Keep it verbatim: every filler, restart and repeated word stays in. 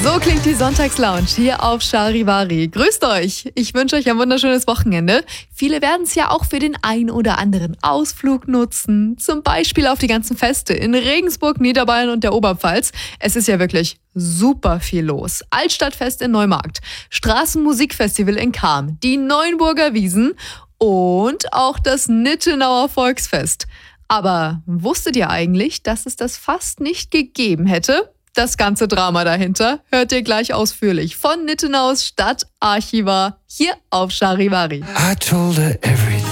So klingt die Sonntagslounge hier auf Charivari. Grüßt euch! Ich wünsche euch ein wunderschönes Wochenende. Viele werden es ja auch für den ein oder anderen Ausflug nutzen. Zum Beispiel auf die ganzen Feste in Regensburg, Niederbayern und der Oberpfalz. Es ist ja wirklich super viel los. Altstadtfest in Neumarkt, Straßenmusikfestival in Cham, die Neuenburger Wiesn und auch das Nittenauer Volksfest. Aber wusstet ihr eigentlich, dass es das fast nicht gegeben hätte? Das ganze Drama dahinter hört ihr gleich ausführlich von Nittenaus Stadtarchivar hier auf Charivari. I told her every